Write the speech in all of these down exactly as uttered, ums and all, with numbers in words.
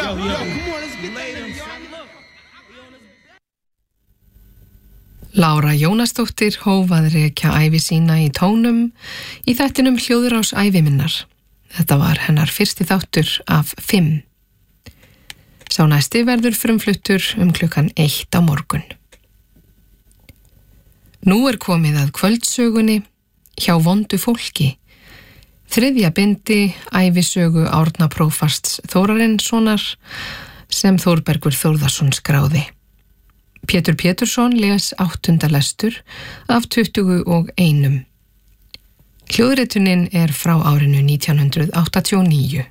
Lára Jónasdóttir hóf að rekja ævi sína í tónum í þættinum Hljóðrás ævi minnar. Þetta var hennar fyrsti þáttur af fimm. Sá næsti verður frumfluttur um klukkan eitt á morgun. Nú er komið að kvöldsögunni Hjá vondu fólki. Þriðja bindi ævisögu Árna prófasts Þórarinssonar sem Þórbergur Þórðarson skráði. Pétur Pétursson les áttunda lestur af tuttugu og einum. Hljóðritunin er frá árinu nítján hundruð áttatíu og níu.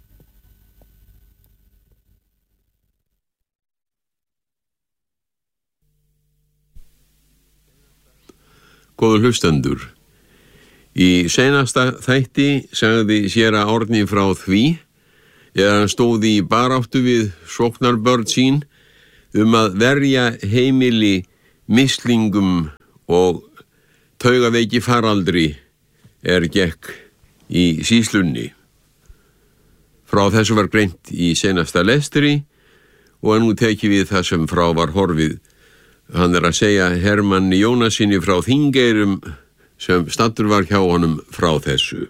Góður hlustendur. Í seinasta þætti sagði séra Árni frá því þegar hann stóði í baráttu við sóknarbörn sín um að verja heimili mislingum og taugaveiki faraldri er gekk í sýslunni. Frá þessu var greint í seinasta lestri og nú tekið við það sem frá var horfið. Hann er að segja Hermanni Jónasinni frá Þingeyrum sem staddur var hjá honum frá þessu.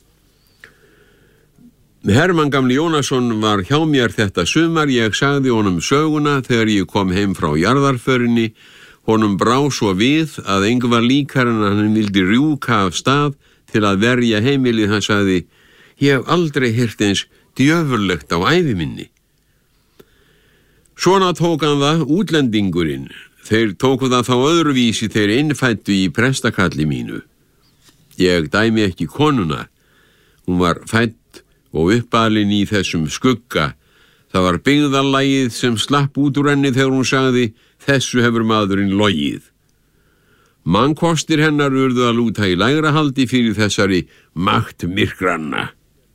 Hermann gamli Jónasson var hjá mér þetta sumar, ég sagði honum söguna þegar ég kom heim frá jarðarförinni, honum brá svo við að engu var líkar en hann vildi rjúka af stað til að verja heimilið. Hann sagði, ég hef aldrei heyrt eins djöfurlegt á ævi minni. Svona tók hann það útlendingurinn, þeir tóku það þá öðruvísi þeir innfættu í prestakalli mínu. Ég dæmi ekki konuna, hún var fætt og uppalinn í þessum skugga. Það var byggðarlagið sem slapp út úr henni þegar hún sagði, þessu hefur maðurinn logið. Mannkostir hennar urðu að lúta í lægra haldi fyrir þessari makt myrkranna.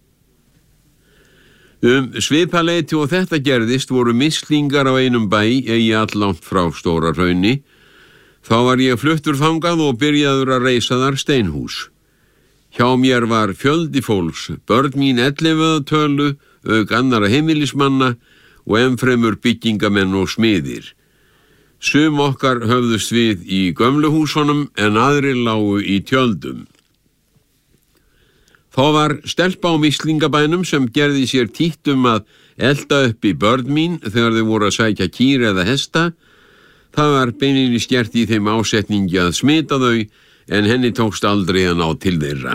Um svipaleiti og þetta gerðist voru mislingar á einum bæ eigi allangt frá Stórahrauni. Þá var ég fluttur þangað og byrjaður að reisa þar steinhús. Hjá mér var fjöldi fólks, börn mín ellefu að tölu, auk annara heimilismanna og ennfremur byggingamenn og smiðir. Sum okkar höfðust við í gömlu húsunum en aðrir lágu í tjöldum. Þá var stelpa á mislingabænum sem gerði sér títt um að elda upp í börn mín þegar þau voru að sækja kýr eða hesta. Það var beinlínis gert í þeim ásetningi að smita þau, en henni tókst aldrei að ná til þeirra.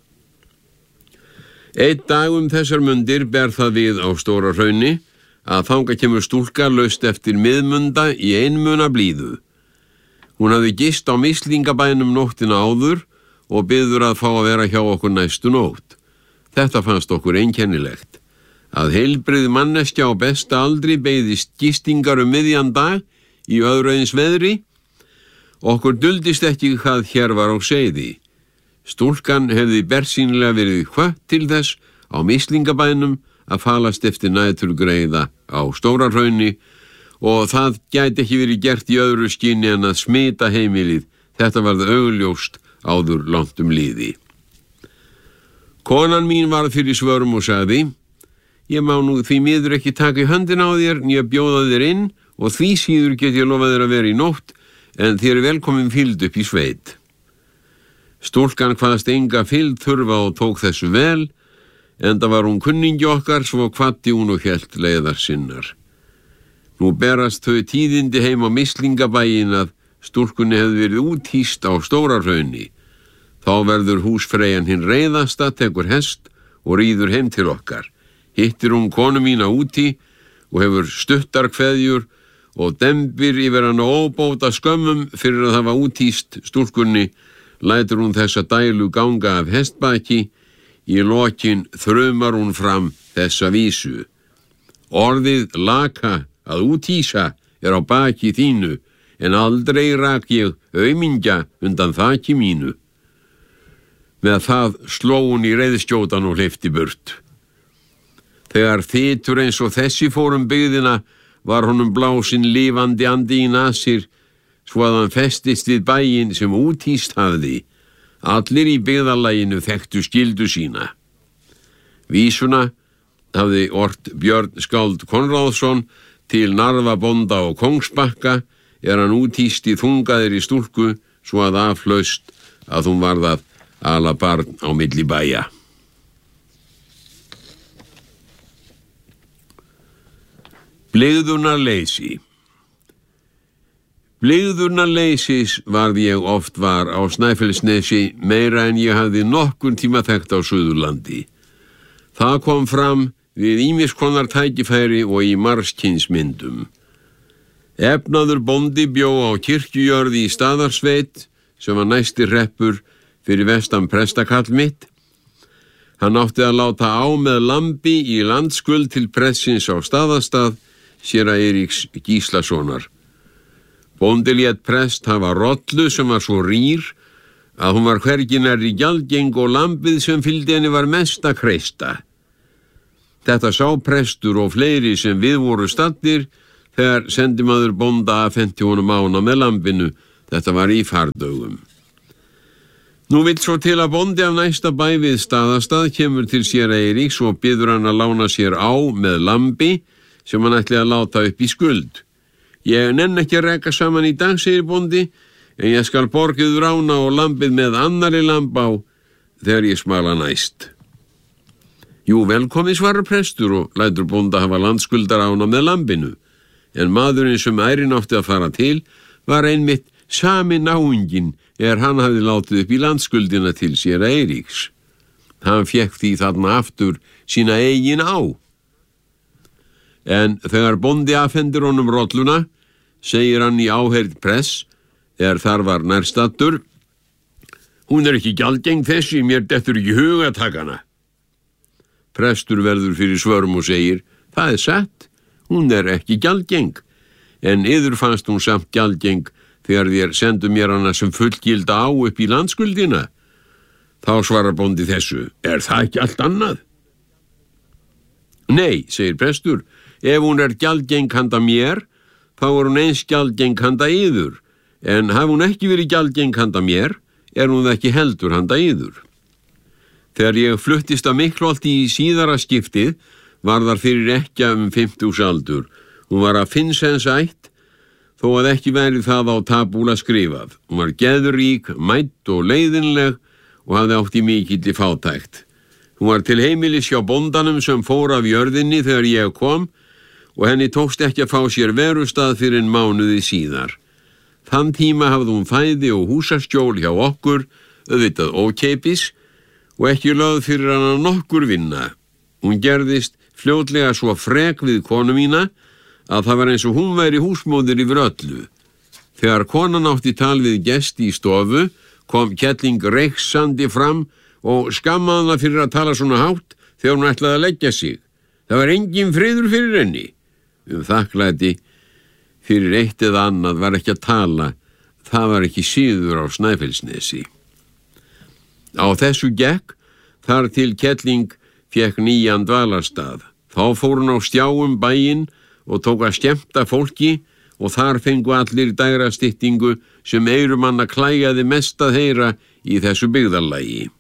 Einn dag um þessar mundir ber það við á Stórahrauni að þangað kemur stúlka laust eftir miðmunda í einmuna blíðu. Hún hafði gist á mislingabænum nóttina áður og biður að fá að vera hjá okkur næstu nótt. Þetta fannst okkur einkennilegt. Að heilbrigð manneskja á besta aldri beiðist gistingar um miðjan dag í öðru eins veðri. Okkur duldist ekki hvað hér var á seiði. Stúlkan hefði bersýnilega verið hvött til þess á mislingabænum að falast eftir næturgreiða á Stórahrauni og það gæti ekki verið gert í öðru skyni en að smita heimilið. Þetta varð augljóst áður langt um líði. Konan mín varð fyrir svörum og sagði, ég má nú því miður ekki taka í höndina á þér, né bjóða þér inn og því síður get ég lofað þér að vera í nótt, en þér er velkomin fylgd upp í sveit. Stúlkan kvaðst enga fylgd þurfa og tók þessu vel, enda var hún kunningi okkar, svo kvaddi hún og hélt leiðar sinnar. Nú berast þau tíðindi heim á mislingabæin að stúlkunni hefði verið úthýst á Stórahrauni. Þá verður húsfreyjan hinn reiðasta, tekur hest og ríður heim til okkar. Hittir hún konu mína úti og hefur stuttar kveðjur og dembir yfir hann óbóta skömmum fyrir að hafa úthýst stúlkunni, lætur hún þessa dælu ganga af hestbaki, í lokin þrumar hún fram þessa vísu. Orðið laka að úthýsa er á baki þínu, en aldrei rak ég aumingja undan þaki mínu. Með það sló hún í reiðskjótan og hleypti burt. Þegar þytur eins og þessi fórum byggðina var honum blásinn lifandi andi í nasir, svo að hann festist við bæinn sem úthýst hafði. Allir í byggðarlaginu þekktu skyldu sína. Vísuna hafði ort Björn Skáld Konráðsson til Narfabónda og Kóngsbakka er hann útýst í þungaðir í stúlku svo að afhlaust að hún varð að ala barn á milli bæja. Blygðunarleysi. Blygðunarleysis varð ég oft var á Snæfellsnesi meira en ég hafði nokkurn tíma þekkt á Suðurlandi. Það kom fram við ýmis konar tækifæri og í margskyns myndum. Efnaður bóndi bjó á kirkjujörði í Staðarsveit sem var næsti hreppur fyrir vestan prestakall mitt. Hann átti að láta á með lambi í landskuld til prestsins á Staðastað, séra Eiríks Gíslasonar. Bóndi lét prest hafa rollu sem var svo rýr að hún var hvergi nærri gjaldgeng og lambið sem fylgdi henni var mesta kreista. Þetta sá prestur og fleiri sem við voru staddir þegar sendimaður bónda afhenti honum ána með lambinu. Þetta var í fardögum. Nú vill svo til að bóndi af næsta bæ við Staðastað kemur til séra Eiríks og biður hann að lána sér á með lambi sem hann ætli að láta upp í skuld. Ég nenn ekki að reka saman í dag, segir bóndi, en ég skal borgið rána og lambið með annari lamb á þegar ég smala næst. Jú, velkomi, svarar prestur og lætur bónda hafa landskuldar ána með lambinu, en maðurinn sem ærin átti að fara til var einmitt sami náunginn er hann hafði látið upp í landskuldina til séra Eiríks. Hann fékk því þarna aftur sína eigin á. En þegar bóndi afhendir honum rolluna, segir hann í áheyrð press, þegar þar var nærstattur, hún er ekki gjaldgeng þessi, mér dettur ekki hug að taka hana. Prestur verður fyrir svörum og segir, það er satt, hún er ekki gjaldgeng, en yður fannst hún samt gjaldgeng þegar þér sendu mér hana sem fullgilda á upp í landskuldina. Þá svarar bóndi þessu, er það ekki allt annað? Nei, segir prestur, ef hún er gjaldgeng handa mér, þá er hún eins gjaldgeng handa yður, en haf hún ekki verið gjaldgeng handa mér, er hún ekki heldur handa yður. Þegar ég fluttist að Miklholti í síðara skiptið, var þar fyrir ekkja um fimmtugsaldur. Hún var að Finnsens ætt, þó að ekki væri það á tabúla skrifað. Hún var geðrík, mætt og leiðinleg og hafði átt í mikilli fátækt. Hún var til heimilis hjá bóndanum sem fór af jörðinni þegar ég kom og henni tókst ekki að fá sér verustað fyrir en mánuði síðar. Þann tíma hafði hún fæði og húsaskjól hjá okkur, auðvitað ókeipis, og ekki lögð fyrir hana nokkur vinna. Hún gerðist fljótlega svo frek við konu mína að það var eins og hún væri húsmóðir yfir öllu. Þegar konan átti tal við gesti í stofu, kom kettling reiksandi fram og skammaði hana fyrir að tala svona hátt þegar hún ætlaði að leggja sig. Það var engin friður fyrir henni. Um þakklæti fyrir eitt eða annað var ekki að tala, það var ekki síður á Snæfellsnesi. Á þessu gekk, þar til kettling fékk nýjan dvalarstað. Þá fór hún á stjáum bæinn og tók að skemmta fólki og þar fengu allir dægrastyttingu sem eyrumanna klæjaði mest að heyra í þessu byggðarlagi.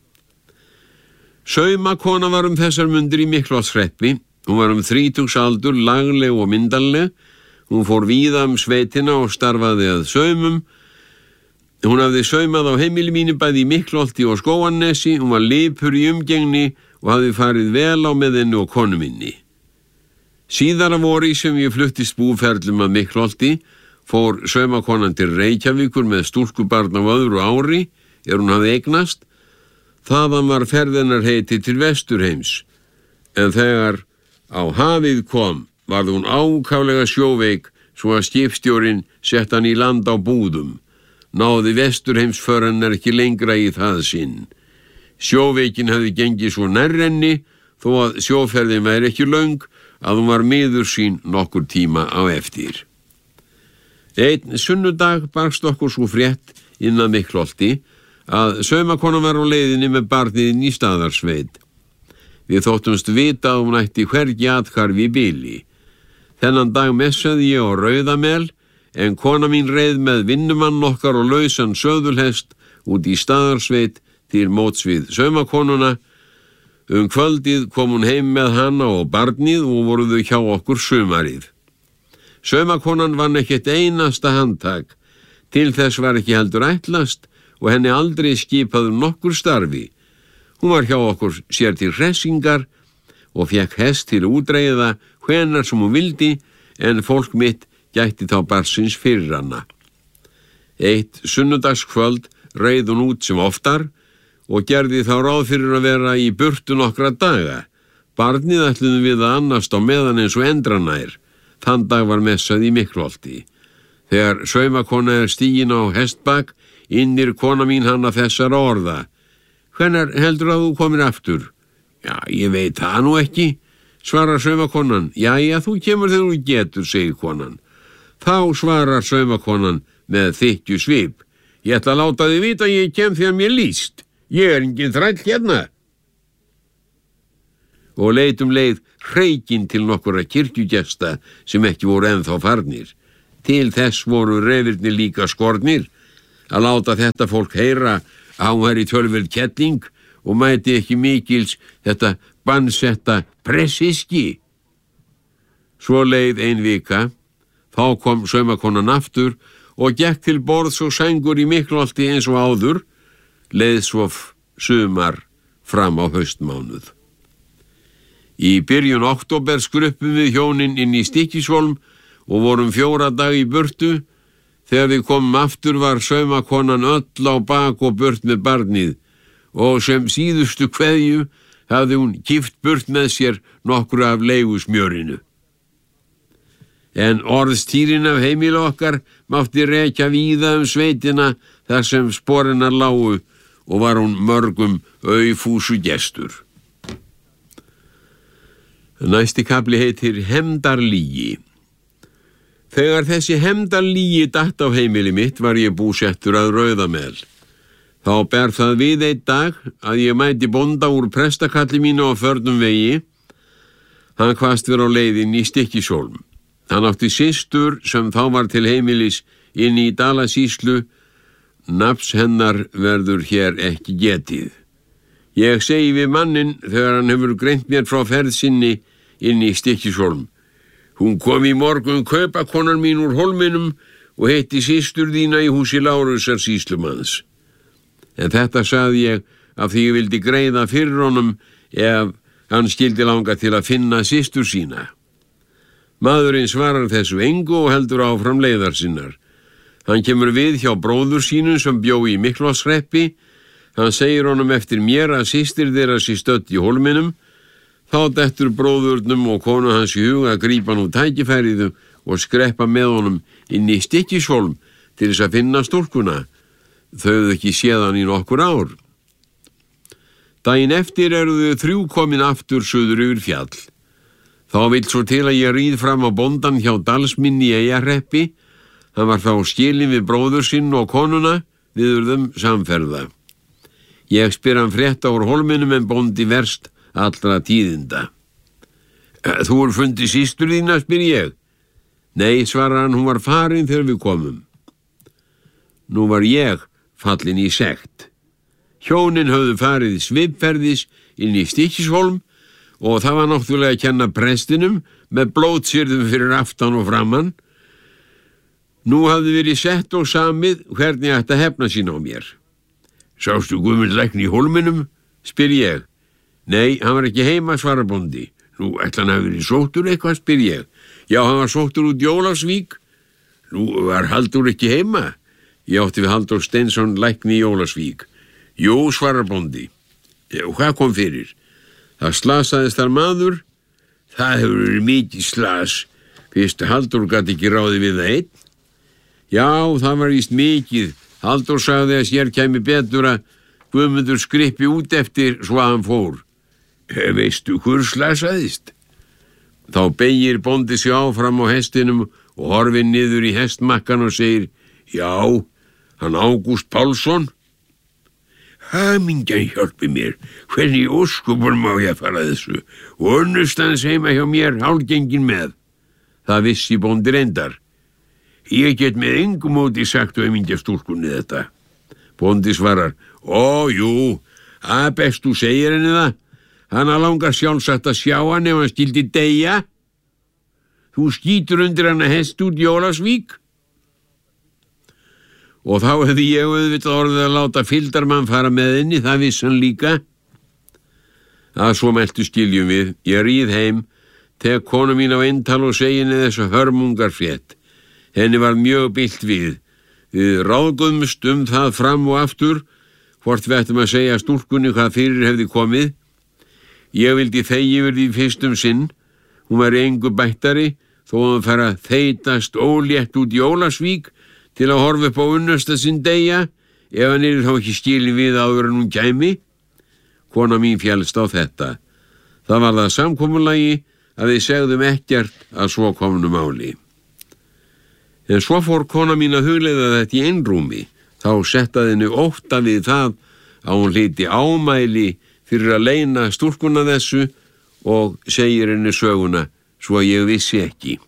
Saumakona var um þessar mundir í Miklholtshreppi. Hún var um þrítugsaldur, lagleg og myndarleg. Hún fór víða um sveitina og starfaði að saumum. Hún hafði saumað á heimili mínu bæði í Miklholti og Skógarnesi. Hún var lipur í umgengni og hafði farið vel á með henni og konu minni. Síðara vori sem ég fluttist búferlum að Miklholti fór saumakonan til Reykjavíkur með stúlkubarn á öðru ári er hún hafði eignast. Þaðan var ferðinnar heiti til Vesturheims, en þegar á hafið kom varð hún ákaflega sjóveik svo að skipstjórinn sett hann í land á Búðum. Náði Vesturheimsförannar ekki lengra í það sinn. Sjóveikin hafði gengið svo nærrenni þó að sjóferðin væri ekki löng að hún var miður sín nokkur tíma á eftir. Einn sunnudag barst okkur svo frétt innan Miklholti að saumakona var á leiðinni með barniðinn í Staðarsveit. Við þóttumst vita að hún ætti hvergi athvarf í bili. Þennan dag messaði ég á Rauðamel, en kona mín reið með vinnumann okkar og lausan söðulhest út í Staðarsveit til móts við saumakonuna. Um kvöldið kom hún heim með hana og barnið og voru þau hjá okkur sumarið. Saumakonan vann ekkert einasta handtak, til þess var ekki heldur ætlast og henni aldrei skipaður nokkur starfi. Hún var hjá okkur sér til hressingar og fekk hest til útreiða hvenar sem hún vildi, en fólk mitt gætti þá barnsins fyrir hana. Eitt sunnudagskvöld reið hún út sem oftar og gerði þá ráð fyrir að vera í burtu nokkra daga. Barnið ætluðum við að annast á meðan eins og endranær. Þann dag var messað í Miklholti. Þegar saumakona er stigin á hestbak, innir kona mín hana þessara orða. Hvenær heldur að þú komir aftur? Já, ég veit það nú ekki, svarar saumakonan. Jæja, þú kemur þegar þú getur, segir konan. Þá svarar saumakonan með þykju svip. Ég ætla að láta þig vita að ég kem þegar mér líst. Ég er engin þræll hérna. Og leit um leið hreykinn til nokkura kirkjugesta sem ekki voru ennþá farnir. Til þess voru refirnir líka skornir að láta þetta fólk heyra að hún væri tölverð kettling og mæti ekki mikils þetta bannsetta pressiski. Svo leið ein vika, þá kom saumakonan aftur og gekk til borðs og sængur í Miklholti eins og áður, leið svo sumar fram á haustmánuð. Í byrjun október skruppum við hjónin inn í Stykkishólm og vorum fjóra dag í burtu. Þegar við komum aftur var saumakonan öll á bak og burt með barnið og sem síðustu kveðju hafði hún kift burt með sér nokkru af leigusmjörinu. En orðstýrin af heimili okkar mátti rekja víða um sveitina þar sem sporinnar lágu og var hún mörgum aufúsu gestur. Næsti kafli heitir Hefndarlygi. Þegar þessi hefndarlygi datt á heimili mitt var ég búsettur að Rauðamel. Þá ber það við einn dag að ég mæti bónda úr prestakalli mínu á förnum vegi. Hann kvaðst vera á leiðinni í Stykkishólm. Hann átti systur sem þá var til heimilis inn í Dalasýslu. Nafns hennar verður hér ekki getið. Ég segi við mannin þegar hann hefur greint mér frá ferð sinni inn í Stykkishólm. Hún kom í morgun kaupakonan mín úr Hólminum og heitti systur þína í húsi Lárusar sýslumanns. En þetta sagði ég af því ég vildi greiða fyrir honum ef hann skildi langa til að finna systur sína. Maðurinn svarar þessu engu og heldur áfram leiðar sinnar. Hann kemur við hjá bróður sínum sem bjó í Miklholtshreppi. Hann segir honum eftir mér að systir þeirra sé stödd í Hólminum. Þá dettur bróðurnum og konu hans í hug að grípa nú tækifærið og skreppa með honum inn í Stykkishólm til þess að finna stúlkuna. Þau höfðu ekki séð hann í nokkur ár. Daginn eftir eru þau þrjú komin aftur suður yfir fjall. Þá vill svo til að ég ríð fram á bóndan hjá Dalsminni í Eyjahreppi. Hann var þá skilinn við bróður sinn og konuna, við urðum samferða. Ég spyr hann frétta úr Hólminum en bóndi verst allra tíðinda. Þú er fundið systur þína, spyr ég. Nei, svarar hann, hún var farin þegar við komum. Nú var ég fallin í sekt. Hjónin höfðu farið svipferðis inn í Stykkishólm og það var náttúrulega að kenna prestinum með blótsyrðum fyrir aftan og framann. Nú hafði verið sett og samið hvernig ætti að hefna sín á mér. Sástu Guðmund lækni í Hólminum, spyr ég. Nei, hann var ekki heima, svarar bóndi. Nú, ætla hann hafi verið sóttur eitthvað, spyr ég. Já, hann var sóttur út í Ólafsvík. Nú, var Halldór ekki heima? Ég átti við Halldór Steinsson lækni í Ólafsvík. Jú, svarar bóndi. Og hvað kom fyrir? Það slasaðist þar maður. Það hefur verið mikið slas. Fyrst Halldór gat ekki ráði við það einn. Já, það var víst mikið. Halldór sagði að sér kæmi betur að Guðmundur skrippi út eftir svo að hann fór. Veistu hver slasaðist? Þá beygir bóndi sig áfram á hestinum og horfir niður í hestmakkan og segir, já, hann Ágúst Pálsson. Hamingjan hjálpi mér, hvernig óskupur má ég fara þessu og unnustans heima hjá mér hálfgengin með. Það vissi bóndi reyndar. Ég get með engum móti sagt aumingja stúlkunni þetta. Bóndi svarar, ó, jú, að best þú segir henni það. Hana langar sjálfsagt að sjá hann ef hann skildi deyja. Þú skýtur undir hana hest út í Ólafsvík. Og þá hefði ég auðvitað orðið að láta fylgdarmann fara með henni, það viss hann líka. Að svo meltu skiljum við, ég ríð heim, tek konu mín á eintal og segi henni þessu hörmungar frétt. Henni var mjög bilt við. Við ráðgumst um það fram og aftur, hvort við ættum að segja stúlkunni hvað fyrir hefði komið. Ég vildi þegi yfir því fyrstum sinn, hún var engu bættari, þó að hann fara að þeytast ólétt út í Ólafsvík til að horfa upp á unnusta sinn deyja, ef hann er þá ekki skilin við áður en hún kæmi. Kona mín fjælst á þetta. Það var það samkomulagi að við segðum ekkert að svo komnu máli. En svo fór kona mín að hugleiða þetta í einrúmi, þá settaði henni ótta við það að hún hlyti ámæli fyrir að leyna stúlkuna þessu og segir henni söguna svo að ég vissi ekki.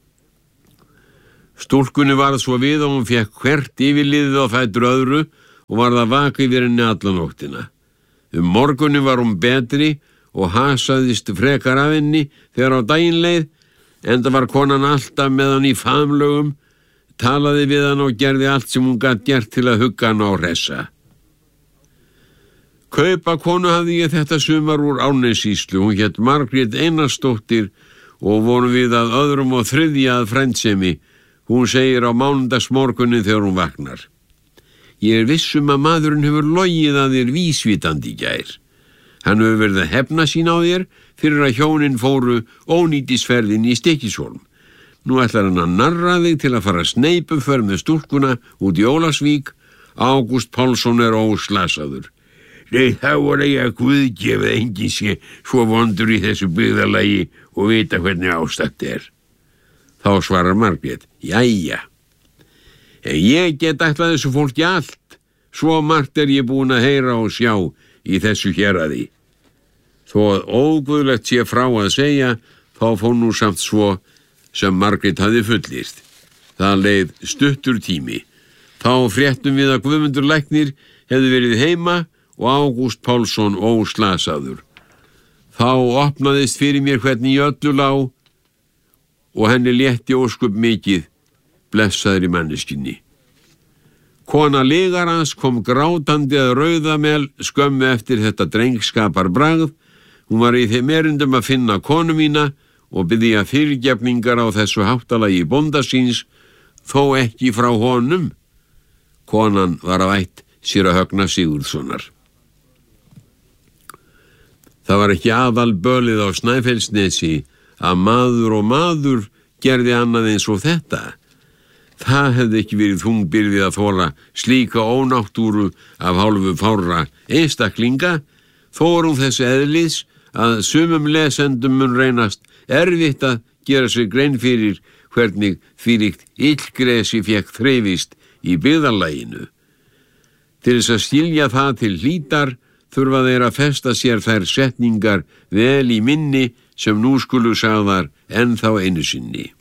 Stúlkunni varð svo við og hún fekk hvert yfirliðið á fætur öðru og varð að vaka yfir henni alla nóttina. Um morgunni var hún betri og hasaðist frekar af henni þegar á daginn leið, enda var konan alltaf með hann í faðmlögum, talaði við hann og gerði allt sem hún gat gert til að hugga hann á hressa. Kaupa konu hafði ég þetta sumar úr Árnessýslu, hún hét Margrét Einarsdóttir og vorum við að öðrum og þriðja að frændsemi, hún segir á mánudagsmorgunni þegar hún vaknar. Ég er vissum að maðurinn hefur logið að þér vísvitandi í gær. Hann hefur verið að hefna sín á þér fyrir að hjónin fóru ónýtisferðin í Stykkishólm. Nú ætlar hann að narra þig til að fara sneipuför með stúlkuna út í Ólafsvík. Ágúst Pálsson er óslasaður. Nei, þá var ég að guðgefa enginn sé svo vondur í þessu byggðarlagi og vita hvernig ástatt er. Þá svarar Margrét, jæja. En ég get ætlað þessu fólki allt, svo margt er ég búin að heyra og sjá í þessu héraði. Þó að óguðlegt sé frá að segja, þá fór nú samt svo sem Margrét hafði fullist. Það leið stuttur tími. Þá fréttum við að Guðmundur læknir hefði verið heima og Ágúst Pálsson óslasaður. Þá opnaðist fyrir mér hvernig í öllu lá og henni létti ósköp mikið, blessaður í manneskinni. Kona legarans kom grátandi að Rauðamel skömmu eftir þetta drengskapar bragð. Hún var í þeim erindum að finna konu mína og biðja fyrirgefningar á þessu háttalagi bónda síns, þó ekki frá honum. Konan var af ætt séra Högna Sigurðssonar. Það var ekki aðal bölið á Snæfellsnesi að maður og maður gerði annað eins og þetta. Það hefði ekki verið þungbyrðið að þola slíka ónáttúru af hálfu fárra einstaklinga, þó er hún þess eðlis að sumum lesendum mun reynast erfitt að gera sér grein fyrir hvernig þvílíkt illgresi fékk þreifist í byggðarlaginu. Til þess að skilja það til hlítar þurfa þeir að festa sér þær setningar vel í minni sem nú skulu sagðar ennþá einu sinni.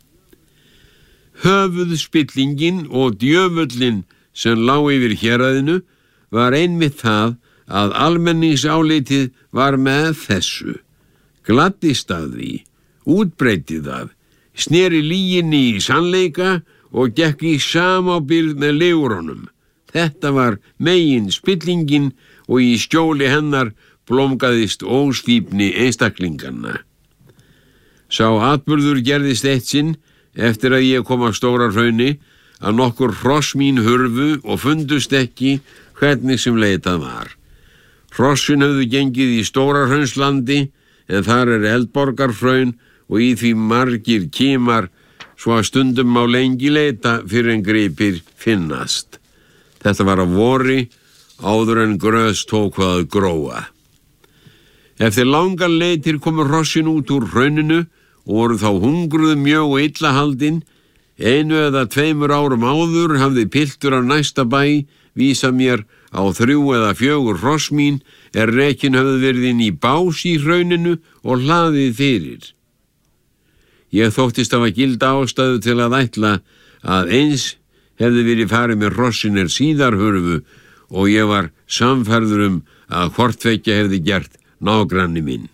Höfuðspillingin og djöfullin sem lá yfir héraðinu var einmitt það að almenningsálitið var með þessu. Gladdist að því, útbreytið það, sneri lyginni í sannleika og gekk í samábyrgð með legurunum. Þetta var megin spillingin og í skjóli hennar blómgaðist ósvífni einstaklinganna. Sá atburður gerðist eitt sinn eftir að ég kom að Stóra-Hrauni að nokkur hross mín hurfu og fundust ekki hvernig sem leitað var. Hrossin höfðu gengið í Stóra-Hraunslandi en þar er Eldborgarhraun og í því margir kímar svo að stundum má lengi leita fyrir en gripir finnast. Þetta var að vori áður en grös tók að gróa. Eftir langan leitir komu hrossin út úr hrauninu og voru þá hungruð mjög og illa haldin. Einu eða tveimur árum áður hafði piltur af næsta bæ vísað mér á þrjú eða fjögur hross mín er rekin höfðu verið inn í bás í hrauninu og hlaðið fyrir. Ég þóttist af að gilda ástæðu til að ætla að eins hefði verið farið með hrossin er síðar hurfu og ég var samferður um að hvort tveggja hefði gert nágranni minn.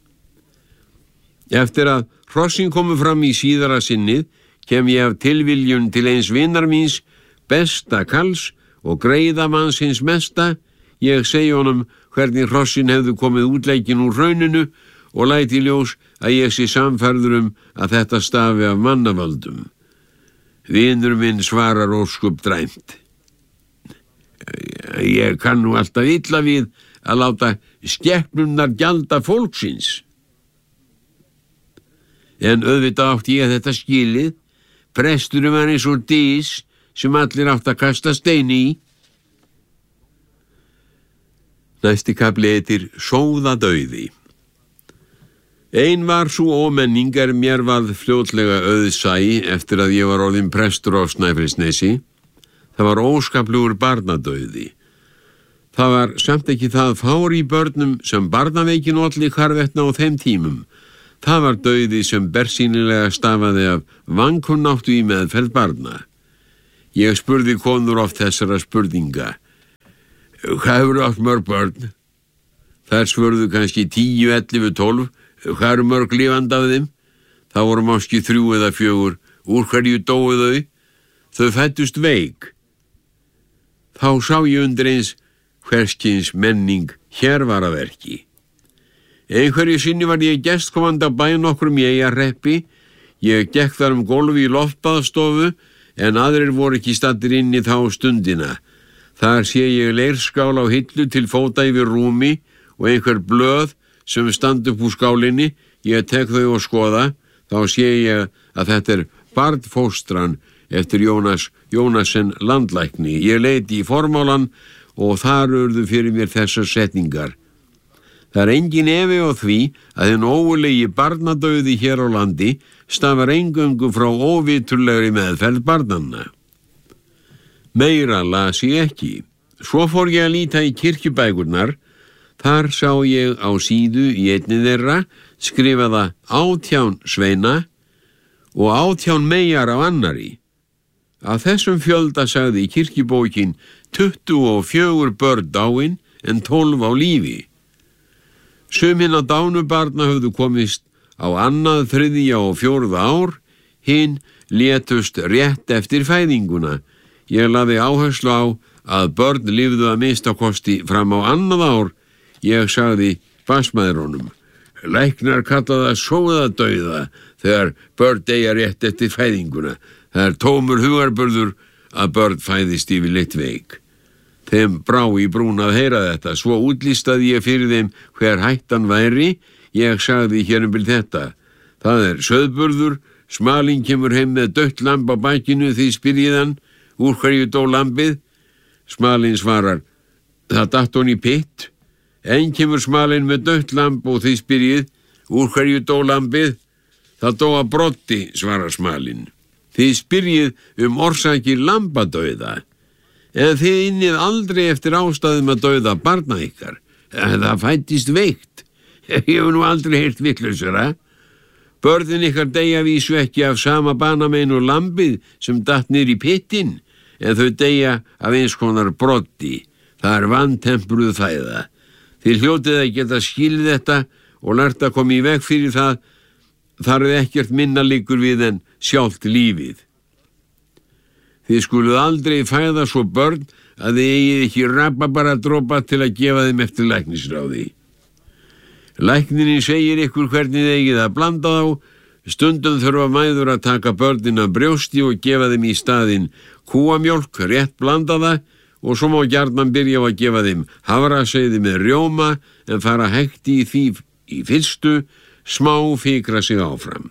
Eftir að hrossin komu fram í síðara sinnið, kem ég af tilviljun til eins vinar míns, besta kalls og greiða manns hins mesta. Ég segi honum hvernig hrossin hefðu komið útleikin úr hrauninu og læt í ljós að ég sé samferður um að þetta stafi af mannavöldum. Vinur minn svarar óskup dræmt: Ég kann nú alltaf illa við að láta skepnurnar gjalda fólksins. En auðvitað átti ég þetta skilið. Presturum var eins og dís sem allir átt að kasta steini í. Næsti kafli heitir Sóðadauði. Ein var svo ómenning er mér varð fljótlega auðsæi eftir að ég var orðinn prestur á Snæfellsnesi. Það var óskaplegur barnadauði. Það var samt ekki það fár í börnum sem barnaveikin olli hvarvetna á þeim tímum. Það var dauði sem bersýnilega stafaði af vankunnáttu í meðferð barna. Ég spurði konur oft þessara spurninga: Hvað hefur átt mörg börn? Þær svörðu kannski tíu, ellefu, tólf. Hvað eru mörg lifandi af þeim? Það voru máski þrjú eða fjögur. Úr hverju dóu þau? Þau fættust veik. Þá sá ég undir eins hverskins menning hér var að verki. Einhverju sinni var ég gestkomandi á bæ nokkrum í Eyjarhreppi. Ég gekk þar um gólfi í loftbaðstofu, en aðrir voru ekki staddir inn í þá stundina. Þar sé ég leirskál á hillu til fóta yfir rúmi og einhver blöð sem standa upp úr skálinni. Ég tek þau og skoða. Þá sé ég að þetta er barnfóstran eftir Jónas Jónasen landlækni. Ég leiti í formálan og þar urðu fyrir mér þessar setningar: Það er engin efi á því að hinn ógurlegi barnadauði hér á landi stafar eingöngu frá óviturlegri meðferð barnanna. Meira las ég ekki. Svo fór ég að líta í kirkjubækurnar. Þar sá ég á síðu í einni þeirra skrifaða átján sveina og átján meyjar á annari. Af þessum fjölda sagði kirkjubókin tuttugu og fjögur börn dáin en tólf á lífi. Sum hinna dánu barna höfðu komist á annað, þriðja og fjórða ár, hinn létust rétt eftir fæðinguna. Ég lagði áherslu á að börn lifðu að minnstakosti fram á annað ár. Ég sagði basmæðrunum: Læknar kalla það sóðadauða þegar börn deyja rétt eftir fæðinguna. Það er tómur hugarburður að börn fæðist yfirleitt veik. Þeim brá í brún að heyra þetta, svo útlistaði ég fyrir þeim hver hættan væri. Ég sagði hér um bil þetta: Það er sauðburður, smalinn kemur heim með dött lamb á bakinu, því spyrjið hann: Úr hverju dó lambið? Smalinn svarar: Það datt hon í pitt. En kemur smalinn með dött lamb og því spyrjið: Úr hverju dó lambið? Það dó að brotti, svarar smalinn. Þið spyrjið um orsakir lambadauða, en þið innið aldrei eftir ástæðum að dauða barna ykkar. Það fættist veikt. Ég hef nú aldrei heyrt vitlausara. Börnin ykkar deyja vísu ekki af sama banamein og lambið sem datt niður í pittin, en þau deyja af eins konar brotti. Það er vantempruð fæða. Þið hljótið að geta skilið þetta og lært að koma í veg fyrir það. Þar er ekkert minna liggur við en sjálft lífið. Þið skuluð aldrei fæða svo börn að þið eigið ekki rabarbara-dropa til að gefa þeim eftir læknisráði. Læknirinn segir ykkur hvernig þið eigið að blanda þá. Stundum þurfa mæður að taka börnin af brjósti og gefa þeim í staðinn kúamjólk, rétt blandaða, og svo má gjarnan byrja á að gefa þeim hafraseiði með rjóma, en fara hægt í því í fyrstu, smá fikra sig áfram.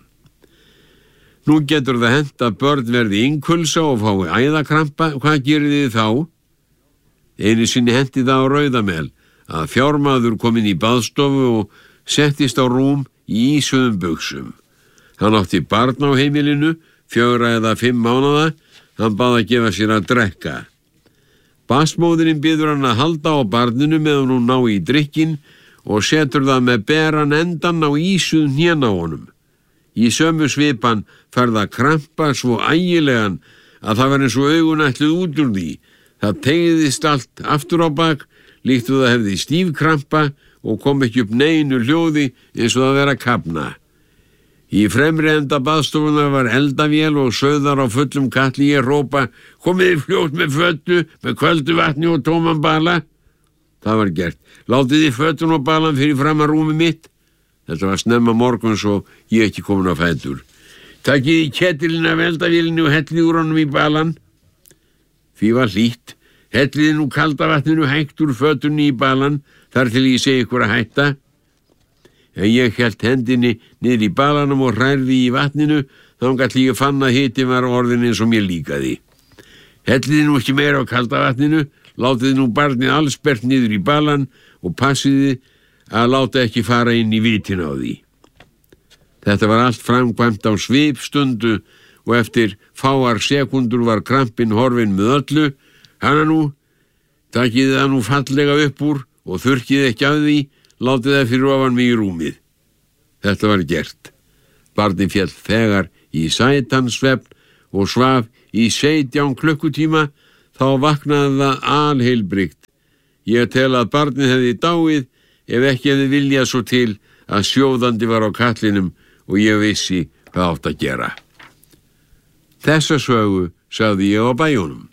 Nú getur það hent að börn verði innkulsa og fái æðakrampa. Hvað gerir þið þá? Einu sinni henti það á Rauðamel að fjármaður kom inn í baðstofu og settist á rúm í ísuðum buxum. Hann átti barn á heimilinu, fjögra eða fimm mánaða. Hann bað að gefa sér að drekka. Basmóðirinn biður hann að halda á barninu meðan hún ná í drykkin og setur það með beran endan á ísuð hnén á honum. Í sömu svipan ferða krampa svo ægilegan að það var eins og augun ætluð út úr því. Það teygðist allt aftur á bak, líkt og það hefði stífkrampa og kom ekki upp neinu hljóði eins og að vera að kafna. Í fremri enda baðstofunar var eldavél og sauðar á fullum katli ég hrópa: "Komið þið fljótt með fötu, með köldu vatni og tóman bala." Það var gert. "Látið þið fötun og balan fyrir fram að rúmi mitt." Þetta var snemma morguns og ég ekki komin á fætur. "Takið í ketilinn af eldavélinu og hellið úr honum í balan." Því var hlýtt. "Hellið nú kalda vatninu hægt úr fötunni í balan, þar til ég segi ykkur að hætta." En ég hélt hendinni niður í balanum og hrærði í vatninu, þangað til ég fann að hiti var orðin eins og mér líkaði. "Hellið nú ekki meira á kalda vatninu, látið nú barnið allsbert niður í balan og passiði að láta ekki fara inn í vitin á því." Þetta var allt framkvæmt á svipstundu og eftir fáar sekundur var krampinn horfinn með öllu. "Hana nú, takið það nú fallega upp úr og þurrkið ekki af því, látið það fyrir ofan mig í rúmið." Þetta var gert. Barnið féll þegar í sætan svefn og svaf í sautján klukkutíma, þá vaknaði það alheilbrigt. Ég tel að barnið hefði dáið ef ekki hefði viljað svo til að sjóðandi var á katlinum og ég vissi hvað átt að gera. Þessa sögu sagði ég á bæjunum.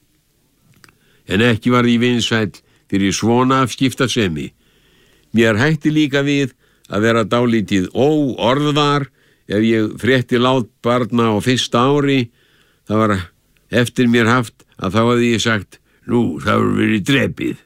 En ekki var því vinsæll fyrir svona afskiptasemi. Mér hætti líka við að vera dálítið óorðvar ef ég frétti lát barna á fyrsta ári. Það var eftir mér haft að þá hefði ég sagt: "Nú, það hefur verið drepið."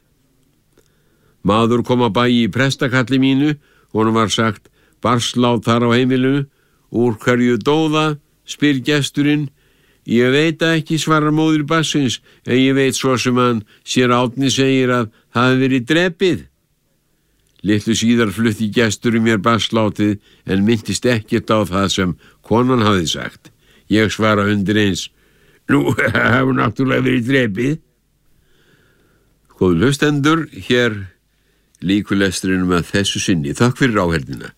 Maður kom að bæi í prestakalli mínu, honum var sagt: "Barslát þar á heimilinu." "Úr hverju dóða?" spyr gesturinn. "Ég veit ekki," svarar móðir barsins, "en ég veit svo sem hann sér Árni segir að það hefði verið drepið." Litlu síðar flutti gesturinn mér barslátið en minntist ekkert á það sem konan hafði sagt. Ég svara undir eins: "Nú, það hefur náttúrulega verið drepið." Góðu hlustendur, hér lýkur lesturinn með þessu sinni. Takk fyrir áheyrnina.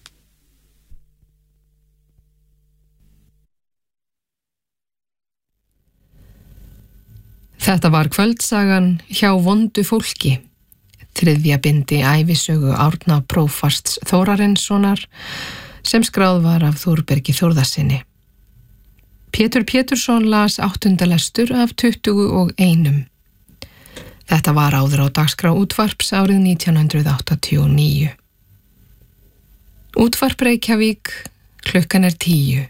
Þetta var kvöldsagan Hjá vondu fólki, þriðja bindi ævisögu Árna prófasts Þórarinssonar sem skráð var af Þórbergi Þórðarsyni. Pétur Pétursson las áttunda lestur af tuttugu og einum. Þetta var áður á dagskrá útvarps árið nítján hundruð áttatíu og níu. Útvarp Reykjavík, klukkan er tíu.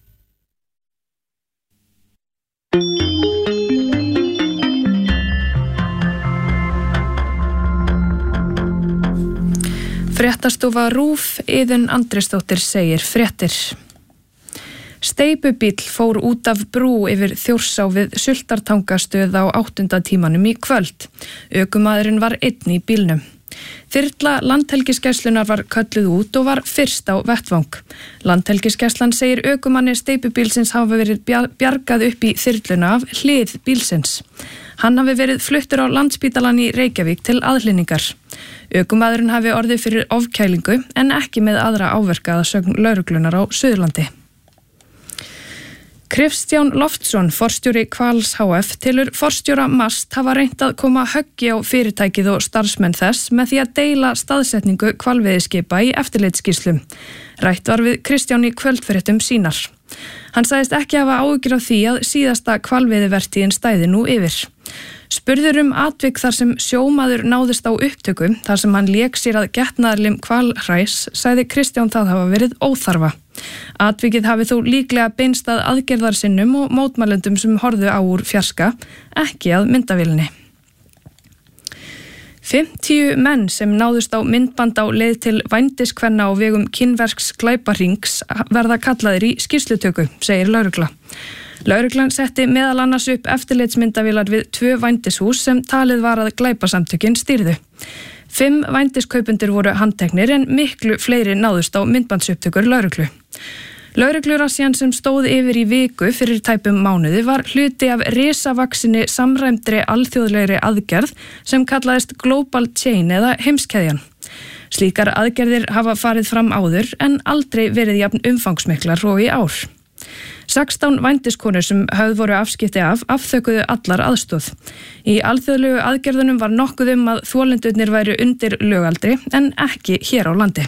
Fréttastofa RÚV, Iðunn Andrésdóttir segir fréttir. Steypubíll fór út af brú yfir Þjórsá við Sultartangastöð á áttunda tímanum í kvöld. Ökumaðurinn var einn í bílnum. Þyrla Landhelgisgæslunnar var kölluð út og var fyrst á vettvang. Landhelgisgæslan segir ökumanni steypubílsins hafa verið bjargað upp í þyrluna af hlið bílsins. Hann hafi verið fluttur á Landspítalann í Reykjavík til aðhlynningar. Ökumaðurinn hafi orðið fyrir ofkælingu en ekki með aðra áverka að sögn lögreglunar á Suðurlandi. Kristján Loftsson, forstjóri Hvals H F, telur forstjóra MAST hafa reynt að koma höggi á fyrirtækið og starfsmenn þess með því að deila staðsetningu hvalveiðiskipa í eftirlitsskýrslum. Rætt var við Kristján í kvöldfréttum sínar. Hann sagðist ekki hafa áhyggjur af því að síðasta hvalveiðivertíðin stæði nú yfir. Spurður um atvik þar sem sjómaður náðist á upptöku, þar sem hann lék sér að getnaðarlim hvalhræs, sagði Kristján það hafa verið óþarfa. Atvikið hafi þó líklega beinst að aðgerðarsinnum og mótmælendum sem horfðu á úr fjarska, ekki að myndavélinni. fimmtíu menn sem náðust á myndband á leið til vændiskvenna á vegum kynverks glæparings verða kallaðir í skýrslutöku, segir lögregla. Lögreglan setti meðal annars upp eftirlitsmyndavélar við tvö vændishús sem talið var að glæpasamtökin stýrðu. Fimm vændiskaupendur voru handteknir en miklu fleiri náðust á myndbandsupptökur lögreglu. Lögreglurassjan sem stóð yfir í viku fyrir tæpum mánuði var hluti af risavaksinni samræmdri alþjóðlegri aðgerð sem kallaðist Global Chain eða heimskeðjan. Slíkar aðgerðir hafa farið fram áður en aldrei verið jafn umfangsmiklar og í ár. sextán vændiskonur sem höfð voru afskipti af afþökuðu allar aðstoð. Í alþjóðlegu aðgerðunum var nokkuð um að þolendurnir væru undir lögaldri en ekki hér á landi.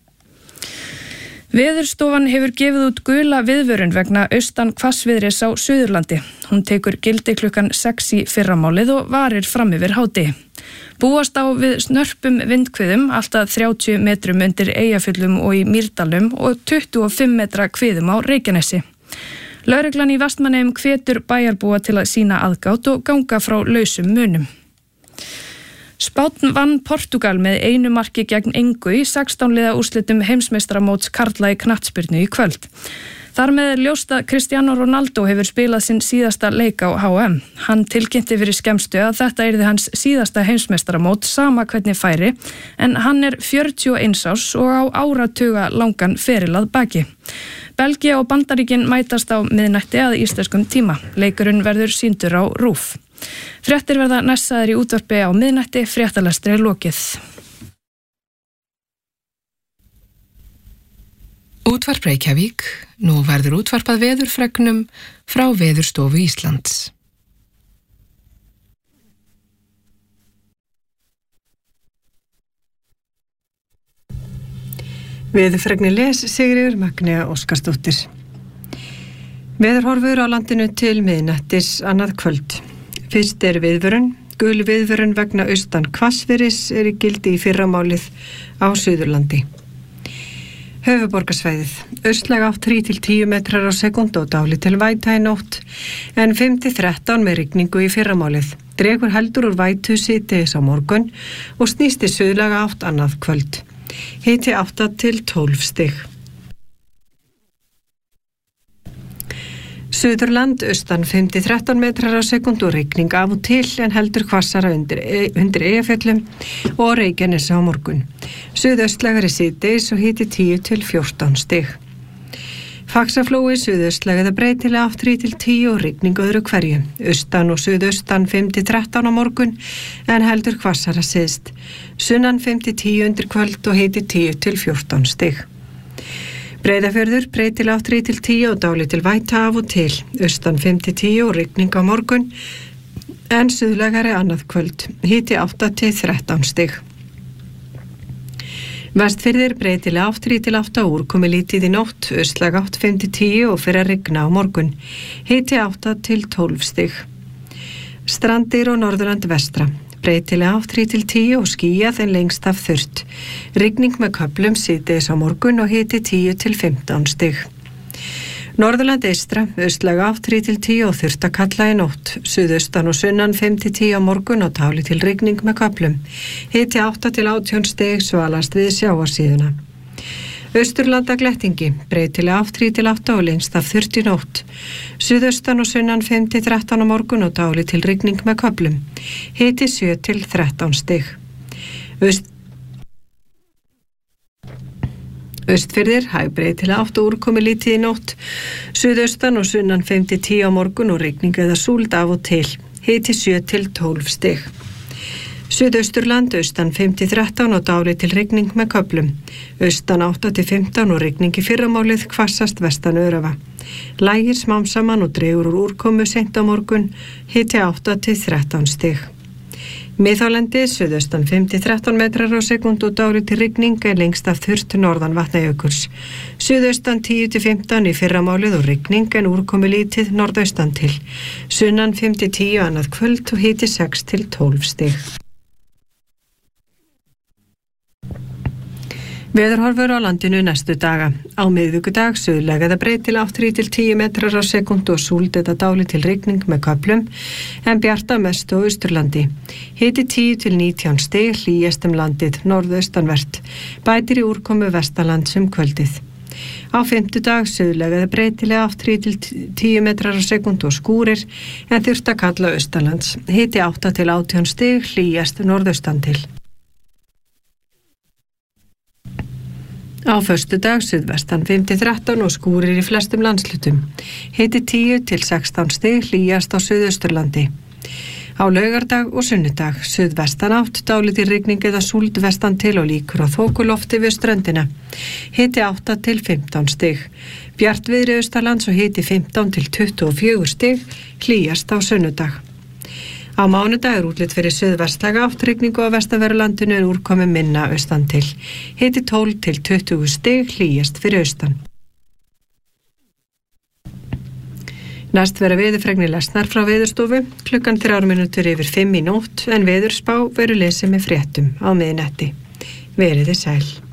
Veðurstofan hefur gefið út gula viðvörun vegna austan hvassviðris á Suðurlandi. Hún tekur gildi klukkan sex í fyrramálið og varir fram yfir hádegi. Búast á við snörpum vindhviðum allt að þrjátíu metrum undir Eyjafjöllum og í Mýrdalum og tuttugu og fimm metra hviðum á Reykjanesi. Lögreglan í Vestmannaeyjum hvetur bæjarbúa til að sýna aðgát og ganga frá lausum munum. Spánn vann Portúgal með einu marki gegn engu í sextán liða úrslitum heimsmeistaramóts karla í knattspyrnu í kvöld. Þar með er ljóst að Cristiano Ronaldo hefur spilað sinn síðasta leik á H M. Hann tilkynnti fyrir skemmstu að þetta yrði hans síðasta heimsmeistaramót sama hvernig færi, en hann er fjörutíu og eins árs og á áratuga langan feril að baki. Belgía og Bandaríkin mætast á miðnætti að íslenskum tíma. Leikurinn verður sýndur á RÚV. Fréttir verða næssaðir í útvarpi á miðnætti, fréttalestri lokið. Útvarp Reykjavík, nú verður útvarpað veðurfregnum frá Veðurstofu Íslands. Veðurfregni les Sigríður Magnea Óskarsdóttir. Veðurhorfur á landinu til miðnættis annað kvöld. Fyrst er viðvörun. Gul viðvörun vegna austan hvassviðris er í gildi í fyrramálið á Suðurlandi. Höfuðborgarsvæðið. Austlæg átt þrír til tíu metrar á sekúndu og dálítil væta í nótt, en fimm til þrettán með rigningu í fyrramálið. Dregur heldur úr vætu síðdegis á morgun og snýst í suðlæga átt annað kvöld. Hiti átta til tólf stig. Suðurland, austan fimm til þrettán metrar á sekúndu og rigning af og til, en heldur hvassara undir, undir Eyjafjöllum og Reykjanesi á morgun. Suðaustlægari síðdegis og hiti tíu til fjórtán stig. Faxaflói suðaustlæg eða breytilega átt þrír til tíu og rigning öðru hverju. Austan og suðaustan fimm til þrettán á morgun, en heldur hvassara syðst. Sunnan fimm til tíu undir kvöld og hiti tíu til fjórtán stig. Breiðafjörður breytilega átt þrír til tíu og dálítil væta af og til. Austan fimm til tíu og rigning á morgun, en suðlægari annað kvöld. Hiti átta til þrettán stig. Vestfirðir breytilega átt þrír til átta úrkomi lítið í nótt, austlæg átt fimm til tíu og fyrir að rigna á morgun. Hiti átta til tólf stig. Strandir og Norðurland vestra. Breytilega átt þrír til tíu og skýjað en lengst af þurrt. Rigning með köflum síðdegis á morgun og hiti tíu til fimmtán stig. Norðurland eystra, austlæg átt þrír til tíu og þurrt að kalla í nótt. Suðaustan og sunnan fimm til tíu á morgun og dálítil rigning með köflum. Hiti átta til átján stig, svalast við sjávarsíðuna. Austurlanda glettingi, breytilega átt þrír til átta og lengst af þurrt í nótt. Suðaustan og sunnan fimm til þrettán á morgun og dálítil rigning með köflum. Hiti sjö til þrettán stig. Öst... Austfirðir, hæg breytilega átt og úrkomi lítið í nótt. Suðaustan og sunnan fimm til tíu á morgun og rigning eða súld af og til. Hiti sjö til tólf stig. Suðausturland, austan fimm til þrettán og dálítil rigning með köflum. Austan átta til fimmtán og rigning í fyrramálið, hvassast vestan örafa. Lægir smám saman og dregur úr úrkomu seint á morgun, hiti átta til þrettán stig. Miðhálendi, suðaustan fimm til þrettán metrar á sekúndu og dálítil rigning en lengst af þurrt norðan Vatnajökuls. Suðaustan tíu til fimmtán í fyrramálið og rigning en úrkomi lítið norðaustan til. Sunnan fimm til tíu annað kvöld og hiti sex til tólf stig. Veðurhorfur á landinu næstu daga. Á miðvikudag suðlæg eða breytilega átt þrír til tíu metrar á sekúndu og súld eða dálítil rigning með köflum, en bjarta mestu á Austurlandi. Hiti tíu til nítján stig, hlýjast um landið norðaustanvert. Bætir í úrkomu vestanlands um kvöldið. Á fimmtudag suðlæg eða breytilega átt þrír til tíu metrar á sekúndu og skúrir, en þurft að kalla austanlands. Hiti átta til átján stig, hlýjast norðaustan til. Á föstudag suðvestan fimm til þrettán og skúrir í flestum landslutum. Hiti tíu til sextán stig, hlýjast á Suðausturlandi. Á laugardag og sunnudag suðvestan átt dálítil rigning eða súld vestan til og líkur á þokulofti við ströndina. Hiti átta til fimmtán stig. Bjartviðri austalands og hiti fimmtán til tuttugu og fjögur stig, hlýjast á sunnudag. Á mánudag er útlit fyrir suðvestlæga átt rigningu á vestanverðu landinu en úrkomi minna austan til. Hiti tólf til tuttugu stig, hlýjast fyrir austan. Næst verða veðurfregnir lesnar frá Veðurstofu, klukkan þrjár mínútur yfir fimm í nótt en veðurspá verður lesið með fréttum á miðnætti. Verið þið sæl.